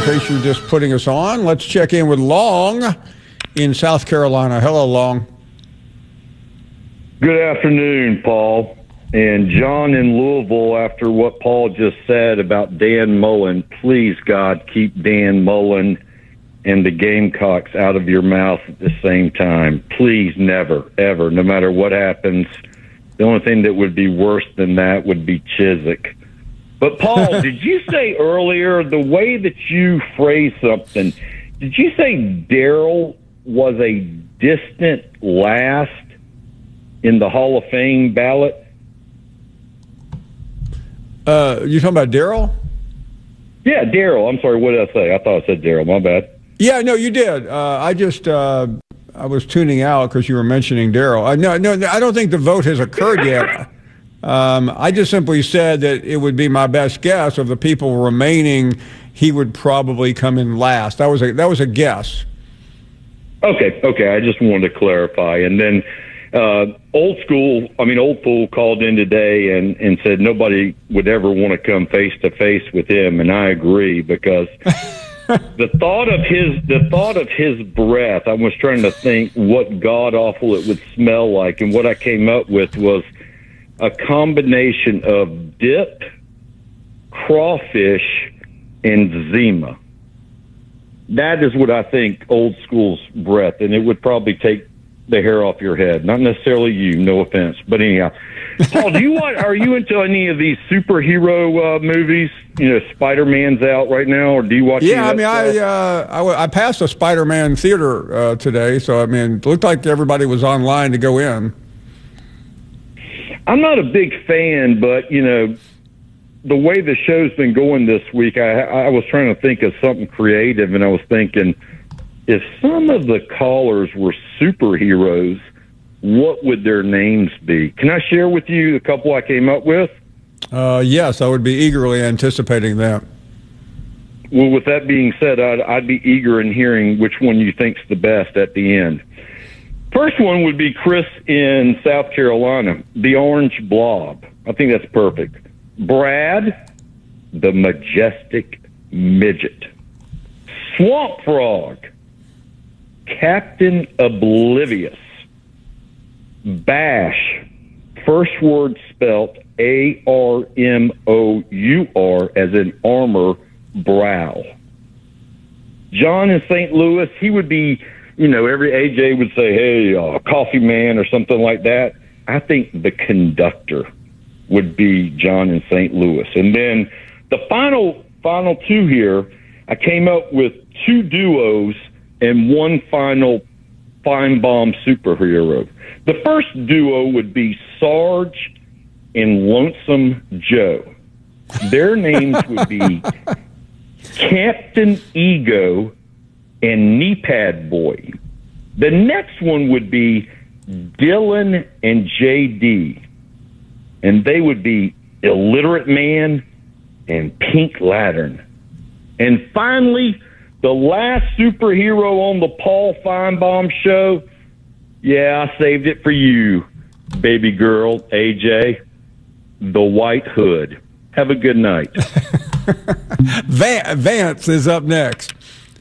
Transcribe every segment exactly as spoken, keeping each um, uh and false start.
case you're just putting us on, let's check in with Long in South Carolina. Hello, Long. Good afternoon, Paul. And John in Louisville, after what Paul just said about Dan Mullen, please, God, keep Dan Mullen and the Gamecocks out of your mouth at the same time. Please, never, ever, no matter what happens. The only thing that would be worse than that would be Chiswick. But, Paul, did you say earlier, the way that you phrased something, did you say Darrell was a distant last in the Hall of Fame ballot? Uh, you talking about Darrell? Yeah, Darrell. I'm sorry, what did I say? I thought I said Darrell. My bad. Yeah, no, you did. Uh, I just uh, I was tuning out because you were mentioning Darrell. Uh, no, no, I don't think the vote has occurred yet. Um, I just simply said that it would be my best guess of the people remaining. He would probably come in last. That was a that was a guess. Okay, okay. I just wanted to clarify, and then. Uh, old school, I mean, old fool called in today and, and said nobody would ever want to come face to face with him, and I agree because the thought of his the thought of his breath. I was trying to think what god awful it would smell like, and what I came up with was a combination of dip, crawfish, and Zima. That is what I think old school's breath, and it would probably take the hair off your head. Not necessarily you, no offense. But anyhow, Paul, do you want, are you into any of these superhero uh, movies? You know, Spider-Man's out right now, or do you watch Yeah, I mean, I, uh, I, I passed a Spider-Man theater uh, today, so, I mean, it looked like everybody was online to go in. I'm not a big fan, but, you know, the way the show's been going this week, I, I was trying to think of something creative, and I was thinking, if some of the callers were superheroes, what would their names be? Can I share with you the couple I came up with? Uh, yes, I would be eagerly anticipating that. Well, with that being said, I'd, I'd be eager in hearing which one you think's the best at the end. First one would be Chris in South Carolina, the Orange Blob. I think that's perfect. Brad, the Majestic Midget. Swamp Frog, Captain Oblivious. Bash, first word spelt A R M O U R, as in armor, brow. John in Saint Louis, he would be, you know, every A J would say, hey, uh, coffee man or something like that. I think the conductor would be John in Saint Louis. And then the final, final two here, I came up with two duos and one final Feinbaum superhero. The first duo would be Sarge and Lonesome Joe. Their names would be Captain Ego and Knee Pad Boy. The next one would be Dylan and J D, and they would be Illiterate Man and Pink Lantern. And finally, the last superhero on the Paul Feinbaum show, yeah, I saved it for you, baby girl, A J, the White Hood. Have a good night. Vance is up next.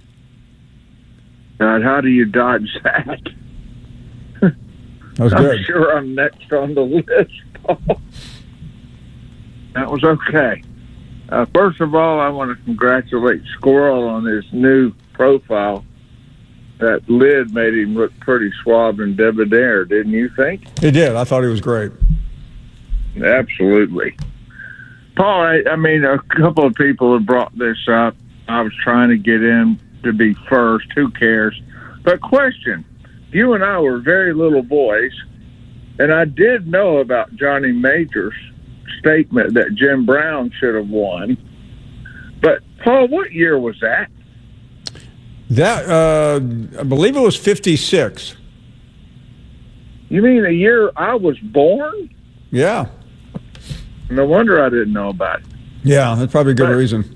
God, how do you dodge that? That was I'm good. sure I'm next on the list, Paul. That was okay. Uh, first of all, I want to congratulate Squirrel on his new profile. That lid made him look pretty suave and debonair, didn't you think? He did. I thought he was great. Absolutely. Paul, I, I mean, a couple of people have brought this up. I was trying to get in to be first. Who cares? But question, you and I were very little boys, and I did know about Johnny Major's statement that Jim Brown should have won. But, Paul, what year was that? That, uh, I believe it was fifty-six. You mean the year I was born? Yeah. No wonder I didn't know about it. Yeah, that's probably a good But- reason.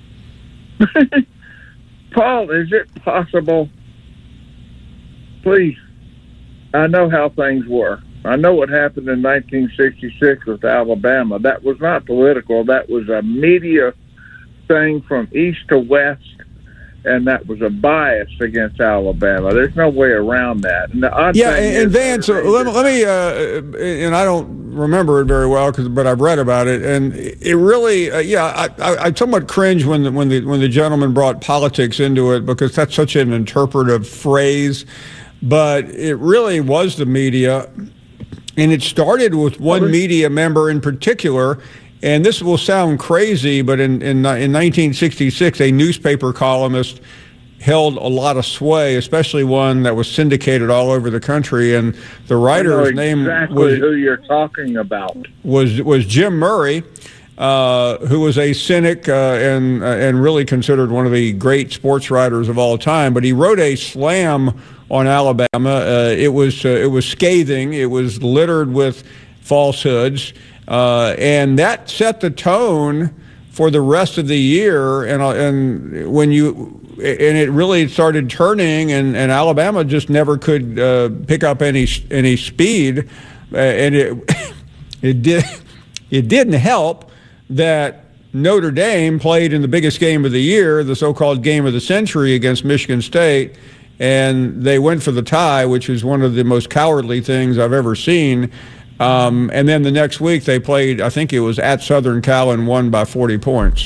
Paul, is it possible? Please, I know how things were. I know what happened in nineteen sixty-six with Alabama. That was not political. That was a media thing from east to west. and that was a bias against Alabama. There's no way around that. And the odd yeah, thing and, is, and Vance, uh, let, me- let me, uh, and I don't remember it very well, cause, but I've read about it, and it really, uh, yeah, I, I, I somewhat cringe when the, when the when the gentleman brought politics into it, because that's such an interpretive phrase, but it really was the media, and it started with one media member in particular. And this will sound crazy, but in, in, in nineteen sixty-six, a newspaper columnist held a lot of sway, especially one that was syndicated all over the country. And the writer's I know name exactly was who you're talking about. was was Jim Murray, uh, who was a cynic uh, and uh, and really considered one of the great sports writers of all time. But he wrote a slam on Alabama. Uh, it was uh, it was scathing. It was littered with falsehoods. Uh, and that set the tone for the rest of the year. And uh, and when you and it really started turning, and, and Alabama just never could uh, pick up any any speed. Uh, and it it did it didn't help that Notre Dame played in the biggest game of the year, the so-called game of the century, against Michigan State. And they went for the tie, which is one of the most cowardly things I've ever seen. Um, and then the next week they played, I think it was at Southern Cal, and won by forty points.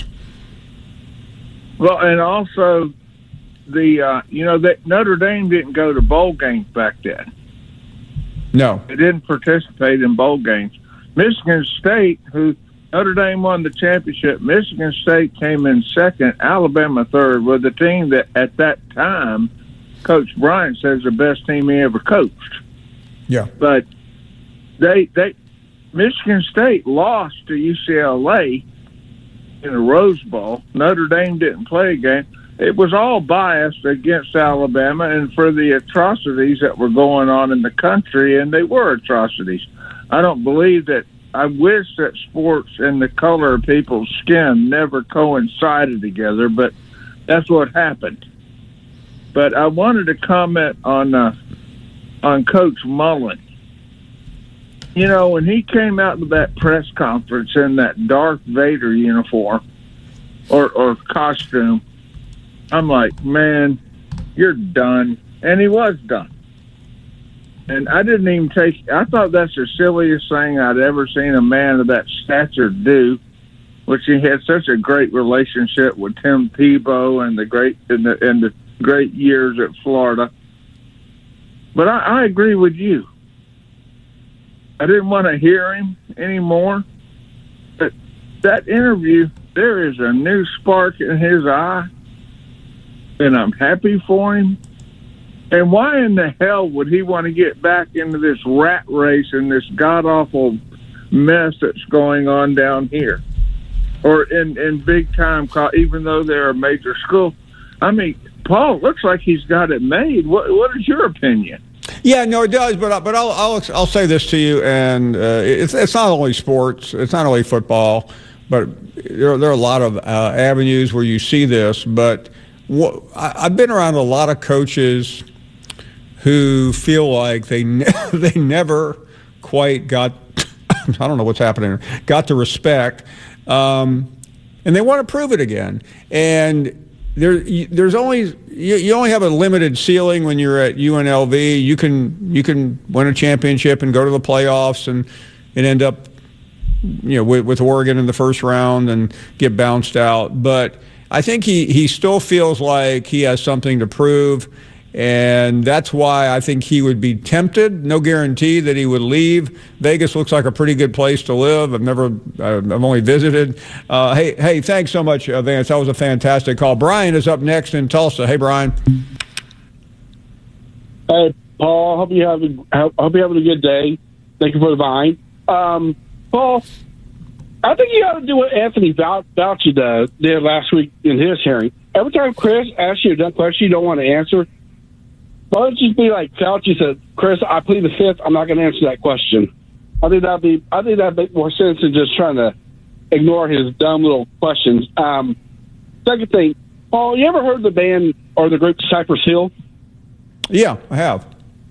Well, and also the uh, you know that Notre Dame didn't go to bowl games back then. No, they didn't participate in bowl games. Michigan State, who Notre Dame won the championship, Michigan State came in second, Alabama third, with a team that at that time Coach Bryant says the best team he ever coached. Yeah, but. They they Michigan State lost to U C L A in a Rose Bowl. Notre Dame didn't play a game. It was all biased against Alabama and for the atrocities that were going on in the country, and they were atrocities. I don't believe that. I wish that sports and the color of people's skin never coincided together, but that's what happened. But I wanted to comment on uh, on Coach Mullen. You know, when he came out to that press conference in that Darth Vader uniform or, or costume, I'm like, man, you're done. And he was done. And I didn't even take, I thought that's the silliest thing I'd ever seen a man of that stature do, which he had such a great relationship with Tim Tebow and the great, and the, and the great years at Florida. But I, I agree with you. I didn't want to hear him anymore. But that interview, there is a new spark in his eye, and I'm happy for him. And why in the hell would he want to get back into this rat race and this god-awful mess that's going on down here? Or in, in big-time, even though they're a major school? I mean, Paul, it looks like he's got it made. What, what is your opinion? Yeah, no, it does, but but I'll I'll I'll say this to you, and uh, it's it's not only sports, it's not only football, but there there are a lot of uh, avenues where you see this. But what, I, I've been around a lot of coaches who feel like they ne- they never quite got I don't know what's happening got the respect, um, and they want to prove it again. And there there's only you, you only have a limited ceiling when you're at U N L V. You can you can win a championship and go to the playoffs and and end up you know with, with Oregon in the first round and get bounced out. But I think he he still feels like he has something to prove. And that's why I think he would be tempted. No guarantee that he would leave. Vegas looks like a pretty good place to live. I've never, I've only visited. Uh, hey, hey, thanks so much, uh, Vance. That was a fantastic call. Brian is up next in Tulsa. Hey, Brian. Hey, Paul. Hope you have a, hope you having a good day. Thank you for the vine, um, Paul. I think you ought to do what Anthony Fauci did, did last week in his hearing. Every time Chris asks you a dumb question you don't want to answer, why don't you just be like Fauci said, Chris, I plead the fifth, I'm not going to answer that question. I think that'd be, I think that'd make more sense than just trying to ignore his dumb little questions. Um, second thing, Paul, you ever heard the band or the group Cypress Hill? Yeah, I have.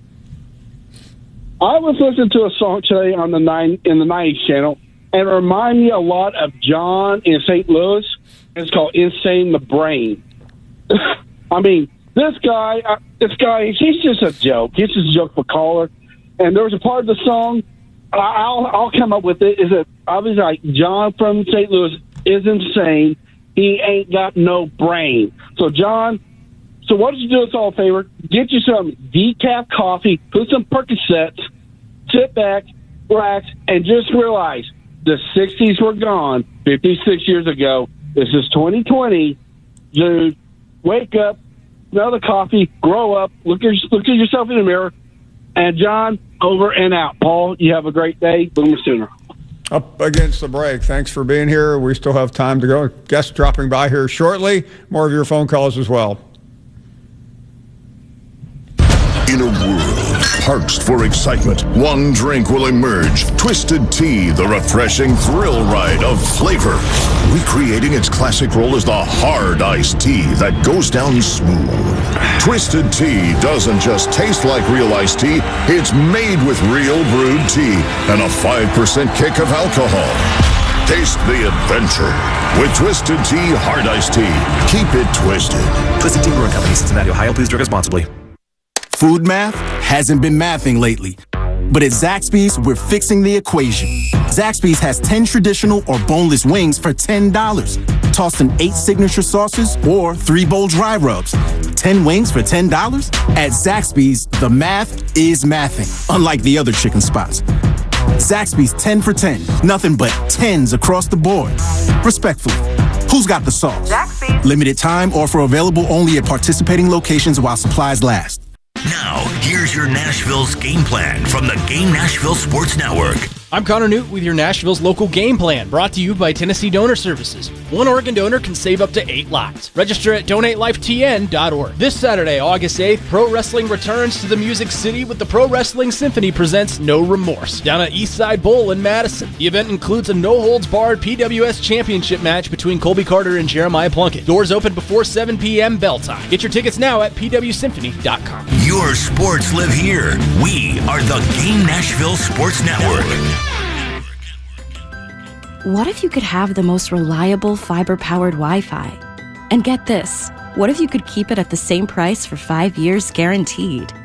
I was listening to a song today on the nine in the nineties channel, and it reminded me a lot of John in Saint Louis. It's called Insane the Brain. I mean, this guy, uh, this guy, he's just a joke. He's just a joke for caller. And there was a part of the song, I- I'll I'll come up with it, is that I was like, John from Saint Louis is insane. He ain't got no brain. So, John, so why don't you do us all a favor? Get you some decaf coffee, put some Percocets, sit back, relax, and just realize the sixties were gone fifty-six years ago. This is twenty twenty. Dude, wake up, smell the coffee, grow up, look at, look at yourself in the mirror. And, John, over and out. Paul, you have a great day. Boomer Sooner. Up against the break. Thanks for being here. We still have time to go. Guests dropping by here shortly. More of your phone calls as well. In a world parched for excitement, one drink will emerge. Twisted Tea, the refreshing thrill ride of flavor. Recreating its classic role as the hard iced tea that goes down smooth. Twisted Tea doesn't just taste like real iced tea, it's made with real brewed tea and a five percent kick of alcohol. Taste the adventure with Twisted Tea Hard Iced Tea. Keep it twisted. Twisted Tea Brewing Company, Cincinnati, Ohio. Please drink responsibly. Food math hasn't been mathing lately. But at Zaxby's, we're fixing the equation. Zaxby's has ten traditional or boneless wings for ten dollars. Tossed in eight signature sauces or three bowl dry rubs. ten wings for ten dollars? At Zaxby's, the math is mathing, unlike the other chicken spots. Zaxby's ten for ten. Nothing but tens across the board. Respectfully, who's got the sauce? Zaxby's. Limited time, offer available only at participating locations while supplies last. Now, here's your Nashville's game plan from the Game Nashville Sports Network. I'm Connor Newt with your Nashville's local game plan, brought to you by Tennessee Donor Services. One Oregon donor can save up to eight lives. Register at donate life T N dot org. This Saturday, August eighth, pro wrestling returns to the Music City with the Pro Wrestling Symphony presents No Remorse down at Eastside Bowl in Madison. The event includes a no-holds-barred P W S championship match between Colby Carter and Jeremiah Plunkett. Doors open before seven p.m. bell time. Get your tickets now at P W symphony dot com. Your sports live here. We are the Game Nashville Sports Network. What if you could have the most reliable fiber-powered Wi-Fi? And get this, what if you could keep it at the same price for five years guaranteed?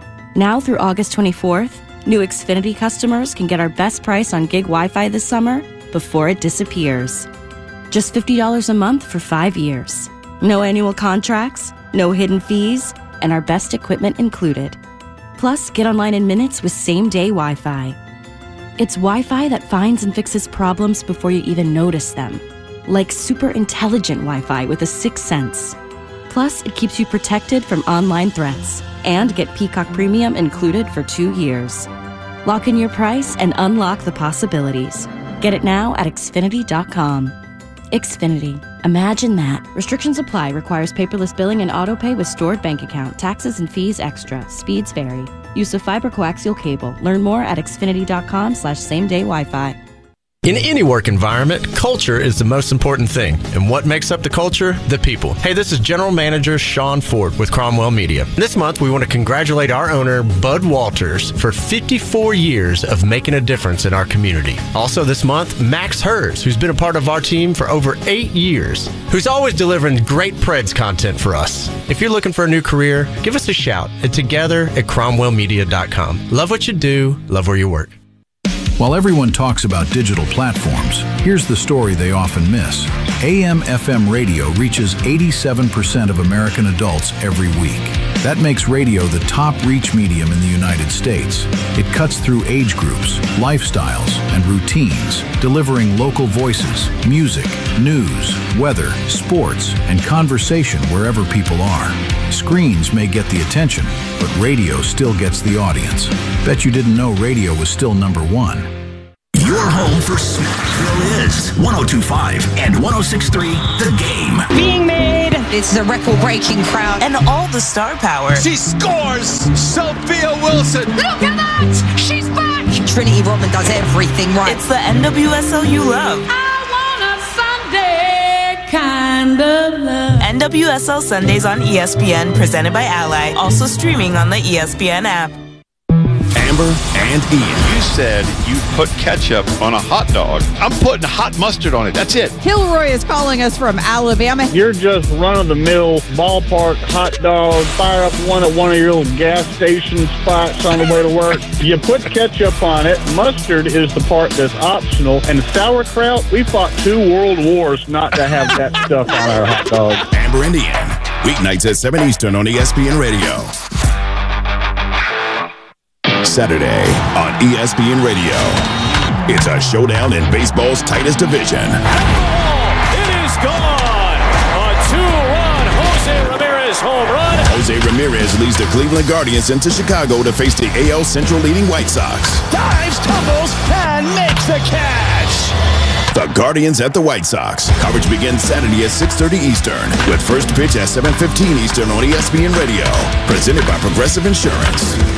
Now through August twenty-fourth, new Xfinity customers can get our best price on gig Wi-Fi this summer before it disappears. Just fifty dollars a month for five years. No annual contracts, no hidden fees, and our best equipment included. Plus, get online in minutes with same-day Wi-Fi. It's Wi-Fi that finds and fixes problems before you even notice them. Like super intelligent Wi-Fi with a sixth sense. Plus, it keeps you protected from online threats. And get Peacock Premium included for two years. Lock in your price and unlock the possibilities. Get it now at Xfinity dot com. Xfinity. Imagine that. Restrictions apply. Requires paperless billing and autopay with stored bank account. Taxes and fees extra. Speeds vary. Use of fiber coaxial cable. Learn more at Xfinity dot com slash same day Wi-Fi. In any work environment, culture is the most important thing. And what makes up the culture? The people. Hey, this is General Manager Sean Ford with Cromwell Media. This month, we want to congratulate our owner, Bud Walters, for fifty-four years of making a difference in our community. Also this month, Max Hers, who's been a part of our team for over eight years, who's always delivering great Preds content for us. If you're looking for a new career, give us a shout at together at cromwell media dot com. Love what you do, love where you work. While everyone talks about digital platforms, here's the story they often miss. A M F M radio reaches eighty-seven percent of American adults every week. That makes radio the top reach medium in the United States. It cuts through age groups, lifestyles, and routines, delivering local voices, music, news, weather, sports, and conversation wherever people are. Screens may get the attention, but radio still gets the audience. Bet you didn't know radio was still number one. Your home for Smashville is one oh two point five and one oh six point three The Game. Being made. It's a record-breaking crowd. And all the star power. She scores! Sophia Wilson! Look at that! She's back! Trinity Rodman does everything right. It's the N W S L you love. I want a Sunday kind of love. N W S L Sundays on E S P N, presented by Ally. Also streaming on the E S P N app. Amber and Ian. You said you put ketchup on a hot dog. I'm putting hot mustard on it. That's it. Hilroy is calling us from Alabama. You're just run-of-the-mill ballpark hot dog. Fire up one at one of your little gas station spots on the way to work. You put ketchup on it. Mustard is the part that's optional. And sauerkraut, we fought two world wars not to have that stuff on our hot dog. Amber Indian, weeknights at seven Eastern on E S P N Radio. Saturday on E S P N Radio. It's a showdown in baseball's tightest division. It is gone! A two-run Jose Ramirez home run. Jose Ramirez leads the Cleveland Guardians into Chicago to face the A L Central leading White Sox. Dives, tumbles, and makes the catch. The Guardians at the White Sox. Coverage begins Saturday at six thirty Eastern with first pitch at seven fifteen Eastern on E S P N Radio. Presented by Progressive Insurance.